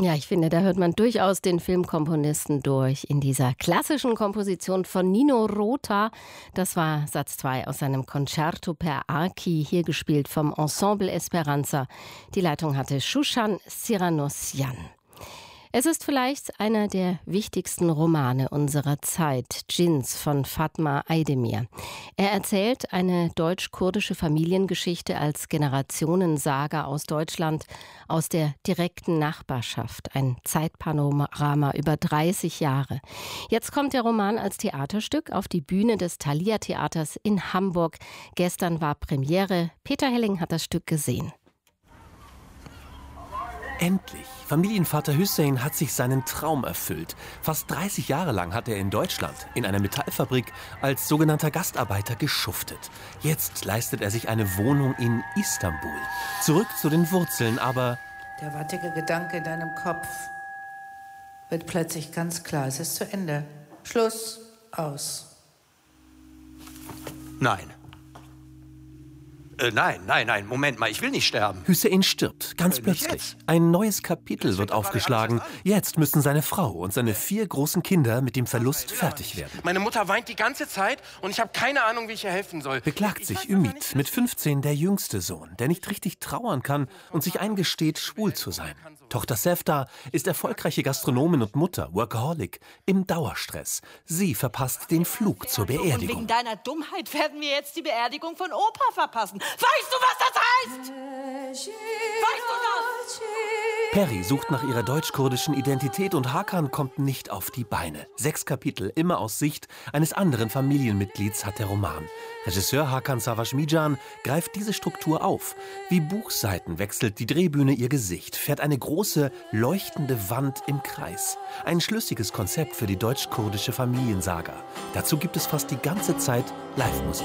Ja, ich finde, da hört man durchaus den Filmkomponisten durch. In dieser klassischen Komposition von Nino Rota, das war Satz 2 aus seinem Concerto per Archi, hier gespielt vom Ensemble Esperanza. Die Leitung hatte Shushan Cyranosyan. Es ist vielleicht einer der wichtigsten Romane unserer Zeit, Djinns von Fatma Aydemir. Er erzählt eine deutsch-kurdische Familiengeschichte als Generationensaga aus Deutschland, aus der direkten Nachbarschaft. Ein Zeitpanorama über 30 Jahre. Jetzt kommt der Roman als Theaterstück auf die Bühne des Thalia Theaters in Hamburg. Gestern war Premiere. Peter Helling hat das Stück gesehen. Endlich! Familienvater Hüseyin hat sich seinen Traum erfüllt. Fast 30 Jahre lang hat er in Deutschland, in einer Metallfabrik, als sogenannter Gastarbeiter geschuftet. Jetzt leistet er sich eine Wohnung in Istanbul. Zurück zu den Wurzeln, aber... Der wartige Gedanke in deinem Kopf wird plötzlich ganz klar. Es ist zu Ende. Schluss, aus. Nein. Nein, Moment mal, ich will nicht sterben. Hüseyin stirbt, ganz plötzlich. Jetzt? Ein neues Kapitel wird aufgeschlagen. Jetzt müssen seine Frau und seine 4 großen Kinder mit dem Verlust fertig werden. Meine Mutter weint die ganze Zeit und ich habe keine Ahnung, wie ich ihr helfen soll. Beklagt sich Ümit, mit 15 der jüngste Sohn, der nicht richtig trauern kann und sich eingesteht, schwul zu sein. Tochter Sevda ist erfolgreiche Gastronomin und Mutter, Workaholic, im Dauerstress. Sie verpasst den Flug zur Und Beerdigung. wegen deiner Dummheit werden wir jetzt die Beerdigung von Opa verpassen. Weißt du, was das heißt? Weißt du das? Peri sucht nach ihrer deutsch-kurdischen Identität und Hakan kommt nicht auf die Beine. 6 Kapitel, immer aus Sicht eines anderen Familienmitglieds, hat der Roman. Regisseur Hakan Savaşmijan greift diese Struktur auf. Wie Buchseiten wechselt die Drehbühne ihr Gesicht, fährt eine große, leuchtende Wand im Kreis. Ein schlüssiges Konzept für die deutsch-kurdische Familiensaga. Dazu gibt es fast die ganze Zeit Live-Musik.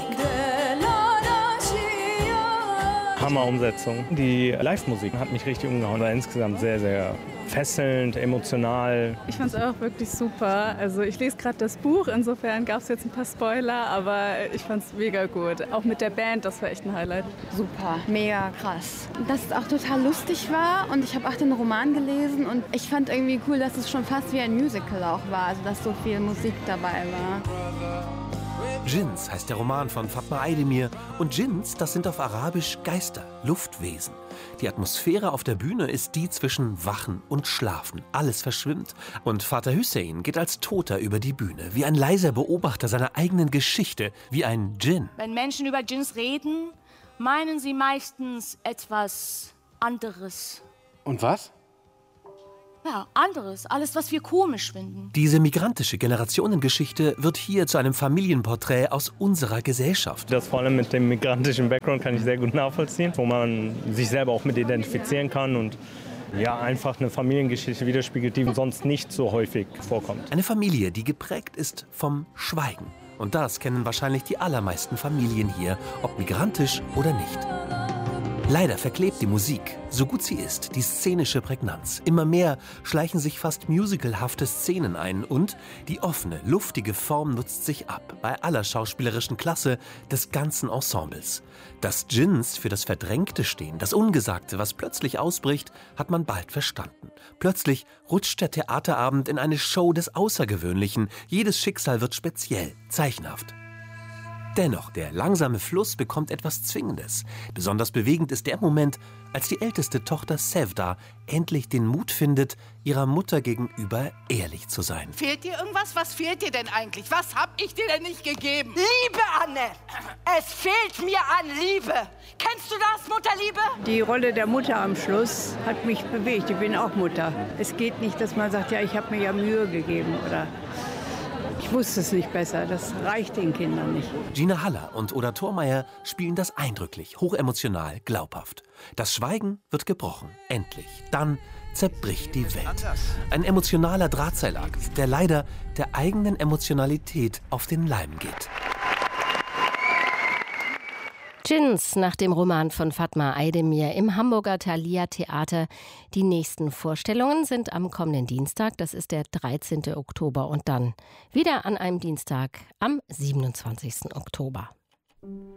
Hammer-Umsetzung. Die Live-Musik hat mich richtig umgehauen. War insgesamt sehr, sehr fesselnd, emotional. Ich fand es auch wirklich super. Also ich lese gerade das Buch, insofern gab es jetzt ein paar Spoiler, aber ich fand es mega gut. Auch mit der Band, das war echt ein Highlight. Super, mega krass. Dass es auch total lustig war und ich habe auch den Roman gelesen und ich fand irgendwie cool, dass es schon fast wie ein Musical auch war, also dass so viel Musik dabei war. Djinns heißt der Roman von Fatma Aydemir und Djinns, das sind auf Arabisch Geister, Luftwesen. Die Atmosphäre auf der Bühne ist die zwischen Wachen und Schlafen. Alles verschwimmt und Vater Hüseyin geht als Toter über die Bühne, wie ein leiser Beobachter seiner eigenen Geschichte, wie ein Djinn. Wenn Menschen über Djinns reden, meinen sie meistens etwas anderes. Und was? Ja, anderes. Alles, was wir komisch finden. Diese migrantische Generationengeschichte wird hier zu einem Familienporträt aus unserer Gesellschaft. Das vor allem mit dem migrantischen Background kann ich sehr gut nachvollziehen, wo man sich selber auch mit identifizieren kann und ja, einfach eine Familiengeschichte widerspiegelt, die sonst nicht so häufig vorkommt. Eine Familie, die geprägt ist vom Schweigen. Und das kennen wahrscheinlich die allermeisten Familien hier, ob migrantisch oder nicht. Leider verklebt die Musik, so gut sie ist, die szenische Prägnanz. Immer mehr schleichen sich fast musicalhafte Szenen ein und die offene, luftige Form nutzt sich ab, bei aller schauspielerischen Klasse des ganzen Ensembles. Dass Djinns für das Verdrängte stehen, das Ungesagte, was plötzlich ausbricht, hat man bald verstanden. Plötzlich rutscht der Theaterabend in eine Show des Außergewöhnlichen. Jedes Schicksal wird speziell, zeichenhaft. Dennoch, der langsame Fluss bekommt etwas Zwingendes. Besonders bewegend ist der Moment, als die älteste Tochter Sevda endlich den Mut findet, ihrer Mutter gegenüber ehrlich zu sein. Fehlt dir irgendwas? Was fehlt dir denn eigentlich? Was hab ich dir denn nicht gegeben? Liebe, Anne! Es fehlt mir an Liebe. Kennst du das, Mutterliebe? Die Rolle der Mutter am Schluss hat mich bewegt. Ich bin auch Mutter. Es geht nicht, dass man sagt, ja, ich habe mir ja Mühe gegeben oder... Ich wusste es nicht besser, das reicht den Kindern nicht. Gina Haller und Oda Thormeyer spielen das eindrücklich, hochemotional, glaubhaft. Das Schweigen wird gebrochen, endlich. Dann zerbricht die Welt. Ein emotionaler Drahtseilakt, der leider der eigenen Emotionalität auf den Leim geht. Djinns nach dem Roman von Fatma Aydemir im Hamburger Thalia Theater. Die nächsten Vorstellungen sind am kommenden Dienstag, das ist der 13. Oktober und dann wieder an einem Dienstag am 27. Oktober.